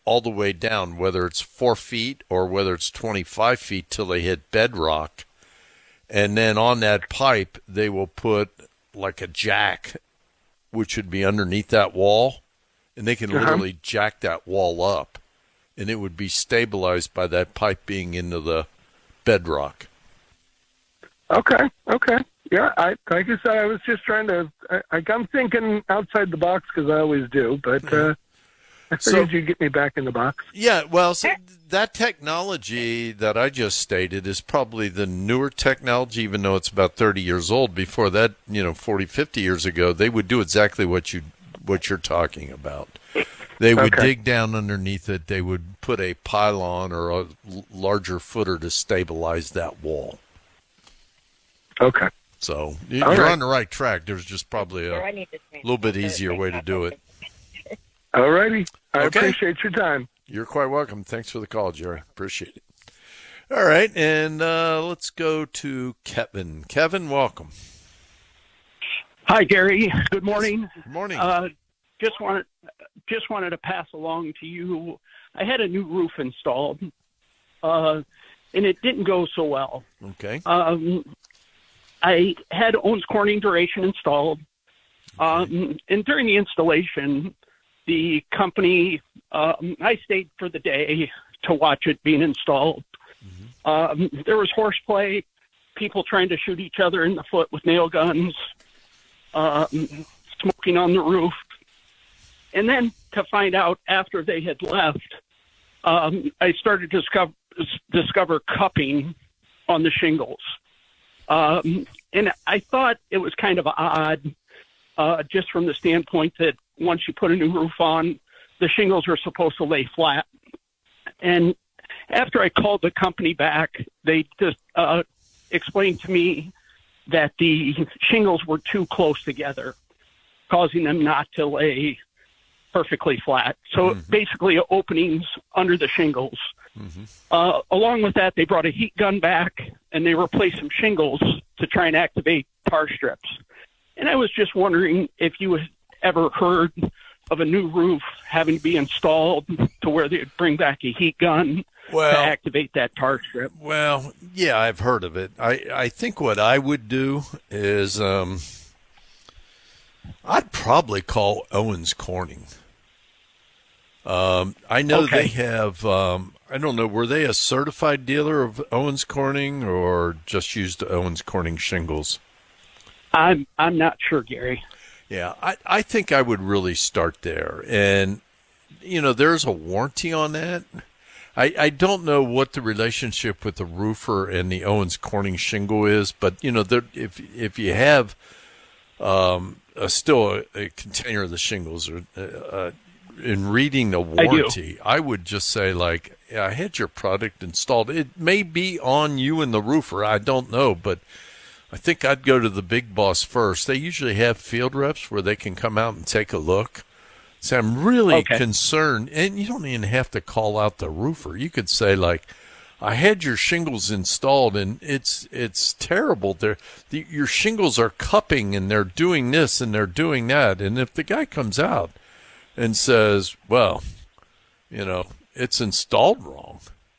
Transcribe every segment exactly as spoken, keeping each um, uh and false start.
all the way down, whether it's four feet or whether it's twenty-five feet till they hit bedrock. And then on that pipe, they will put like a jack, which would be underneath that wall, and they can uh-huh. literally jack that wall up, and it would be stabilized by that pipe being into the bedrock. Okay, okay. Yeah, I, like I said, I was just trying to, I, I'm thinking outside the box because I always do, but uh, I figured so, you'd get me back in the box. Yeah, well, so that technology that I just stated is probably the newer technology, even though it's about thirty years old. Before that, you know, forty, fifty years ago, they would do exactly what, you, what you're talking about. They would okay. dig down underneath it. They would put a pylon or a larger footer to stabilize that wall. Okay. So you're right. on the right track. There's just probably a little bit easier way to do it. All righty. I okay. appreciate your time. You're quite welcome. Thanks for the call, Jerry. Appreciate it. All right, and uh, let's go to Kevin. Kevin, welcome. Hi, Gary. Good morning. Good morning. Uh, just wanted just wanted to pass along to you. I had a new roof installed, uh, and it didn't go so well. Okay. Um, I had Owens Corning duration installed, um, and during the installation, the company, um, I stayed for the day to watch it being installed. Mm-hmm. Um, there was horseplay, people trying to shoot each other in the foot with nail guns, um, smoking on the roof. And then to find out after they had left, um, I started to discover, discover cupping on the shingles. Um, and I thought it was kind of odd, uh, just from the standpoint that once you put a new roof on, the shingles are supposed to lay flat. And after I called the company back, they just uh, explained to me that the shingles were too close together, causing them not to lay perfectly flat. So mm-hmm. basically openings under the shingles. Mm-hmm. Uh, along with that, they brought a heat gun back, and they replaced some shingles to try and activate tar strips. And I was just wondering if you had ever heard of a new roof having to be installed to where they'd bring back a heat gun well, to activate that tar strip. Well, yeah, I've heard of it. I, I think what I would do is um, I'd probably call Owens Corning. Um, I know okay. they have, um, I don't know, were they a certified dealer of Owens Corning or just used Owens Corning shingles? I'm I'm not sure, Gary. Yeah, I, I think I would really start there. And, you know, there's a warranty on that. I, I don't know what the relationship with the roofer and the Owens Corning shingle is, but, you know, there, if if you have um, a, still a, a container of the shingles or uh, in reading the warranty, I, I would just say, like, yeah, I had your product installed. It may be on you and the roofer. I don't know, but I think I'd go to the big boss first. They usually have field reps where they can come out and take a look. So I'm really okay. concerned, and you don't even have to call out the roofer. You could say, like, I had your shingles installed, and it's it's terrible. They're, the, your shingles are cupping, and they're doing this, and they're doing that. And if the guy comes out and says, well, you know, it's installed wrong,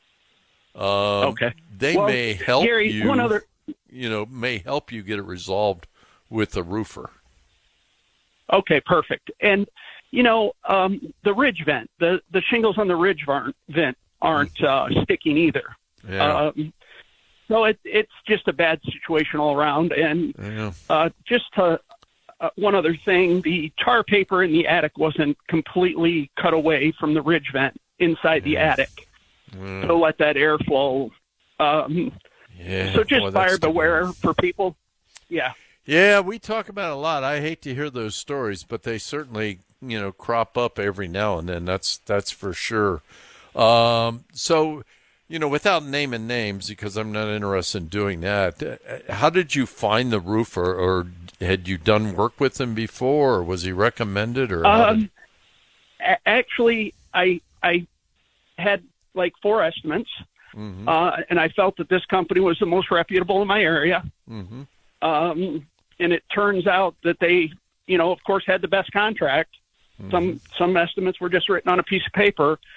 um, okay. they well, may help Gary, you. One other... you know, may help you get it resolved with the roofer. Okay, perfect. And, you know, um, the ridge vent, the, the shingles on the ridge vent, vent aren't uh, sticking either. Yeah. Um, so it, it's just a bad situation all around. And yeah. uh, just to, uh, one other thing, the tar paper in the attic wasn't completely cut away from the ridge vent inside the yeah. attic yeah. to let that airflow. Um, yeah. So just Boy, buyer beware for people. Yeah. Yeah, we talk about it a lot. I hate to hear those stories, but they certainly, you know, crop up every now and then. That's that's for sure. Um, so, you know, without naming names, because I'm not interested in doing that, how did you find the roofer, or had you done work with him before, or was he recommended? Or um, did... Actually, I I had like four estimates, mm-hmm. uh, and I felt that this company was the most reputable in my area. Mm-hmm. Um, and it turns out that they, you know, of course, had the best contract. Mm-hmm. Some some estimates were just written on a piece of paper,